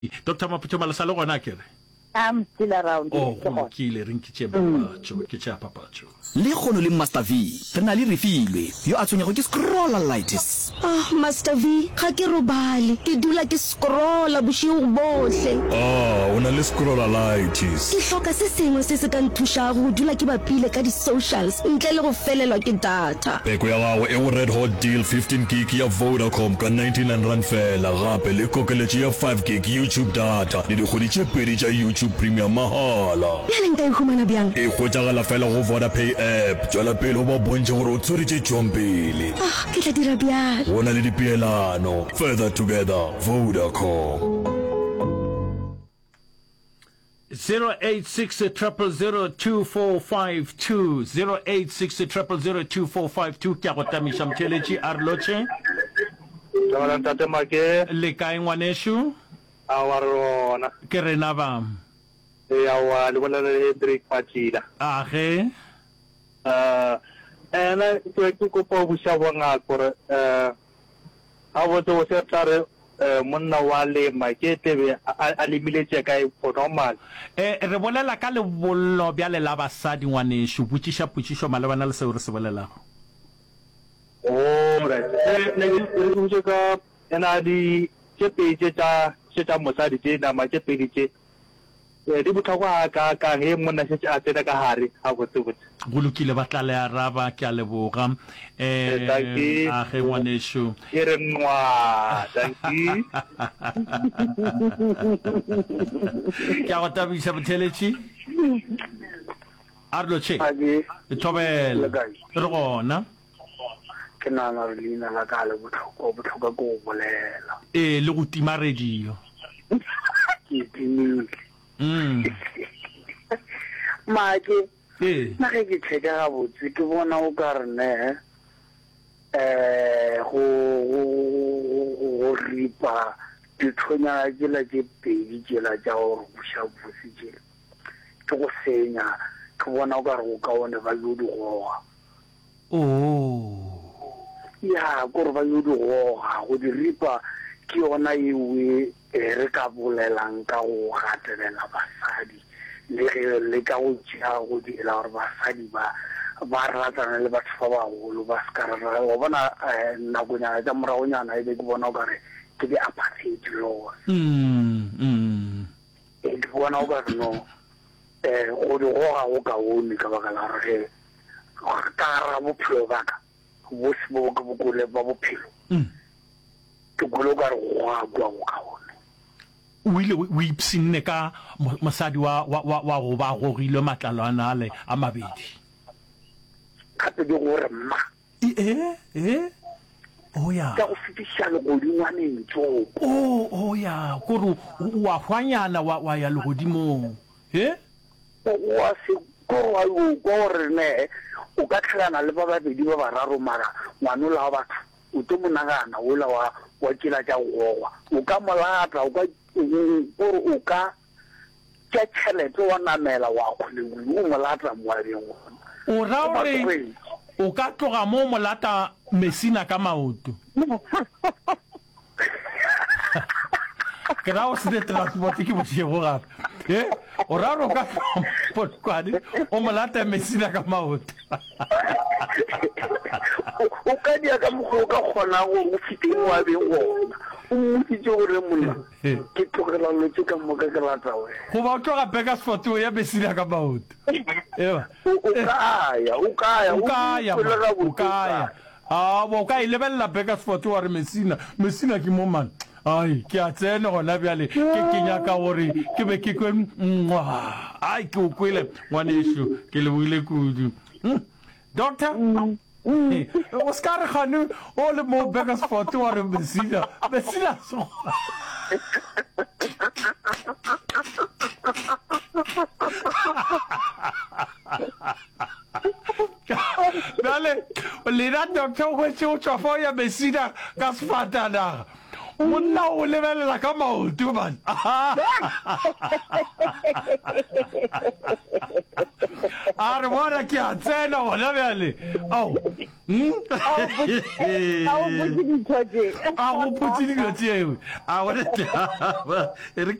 Dr. Maputo Malasalo gona kere. I'm still around. Oh, ke ile reng ke tshapa papacho. Le khono le Master V re na le refilwe yo a tsonyego ke scrolleritis. Master V ga ke robale ke dula ke scrolla bosigo bohle. Una le scrolleritis. Ke hloka se sengwe se se ka nthusha go dula ke bapile ka di socials ntle le go felelwa ke data. Peko ya gago e Red Hot Deal 15 gig ya Vodacom ka 99 rand fela gape le kokeletše ya 5 gig YouTube data le dikgwedi tše pedi tša YouTube Premium mahala. Bjale nka e humana bjang? E hwetšagala fela go Vodapay app. Tšwela pele go ba bontše gore o tshweretše tšompele. Ke tla dira bjalo. Go na le dipeelano. Further together, Vodacom. 086-000-2452 086-000-2452 ke a go tamiša mtheletši a re lotše le kae ngwanešu awarona ke rena ba awa le bona le Hendrik Patila age ena ke kopa go sha bona gore a botse o se tare monna wa le maketebe a limiletse ka normal re bolela ka le bollo bja le la basadi ngwanešu botšiša potšišo malebana le seo re se bolelago right ne ke botse ka ena di tšepedi tša mosadi tše nama tšepedi tše di botlhokwa ka ge monna se a tsena ka hare a botsebotse go lokile ba tla le araba ke a leboga a ge ngwanešu e re nwa danki ke a go tabiša motheletši a re lotšhe thobela re gona ke nana re leina la ka le botlhokwa ko go bolela le go tima radio ke timile make na ge ke tšheka gabotse ke bona o ka re ne go ripa dithonyana tsela tše pedi tsela tša gore bošabose tše ke go senya ke bona o ka re go kaone ba yo digoga ya gore ba yo digoga go di ripa ke yona ewe re ka bolelang ka go gatelela basadi le ka go tšea go dira gore basadi ba ratana le batho ba bagolo ba se ka rata wa bona nakonyana tša moragonyana e be ke bona o kare ke di-apartheid laws ke bona o kare no go di goga go kaone ka baka la gore ka gara bophelo baka bo se bo ke bokole ba bophelo ke golo ka re go a kwa go kaone o ile o ipsinne ka mosadi wa go ba gorile matlalo a nale a mabedi gape di gore mma ya ka go fetiša legodingwaneng tsoko ya kore wa hwanyana wa ya legodimong wa se kore wa yo gore ne o ka tlhelana le ba babedi ba bararo mara ngwanola wa batho o to monagana ola wa tsela tša gogwa o ka molata o ka tša tšhelete wa namela wa kgolengwe o molata moabeng gona o ra gore o ka tloga mo molata Messina ka maoto ke ra o se de transport ke botšego gape o ra gore o ka potkwadi o molata Messina ka maoto o ka dia ka mokgwa o ka kgona go o fiteng moabeng gona o mmotsitse gore monna ke tlogela lotse ka moka ke rata wena go ba o tloga Bakersfort o ya Messina ka maoto o kaya o ka ilebelela Bakersfort wa re Messina ke mo man ai ke a tsena gona bjale ke nyaka gore ke be ke kwe ai ke o kwele ngwanešu ke leboile kudu doctor o ska re gane o le mo Bakersfort wa re Messina so Dale, le da doctor go tšo tšwa ya Messina ka sefatanaga monna o lebelela ka maoto man a re bona ke a tsena gona bjale ao How would you do it? a go putse dilo tseo a gone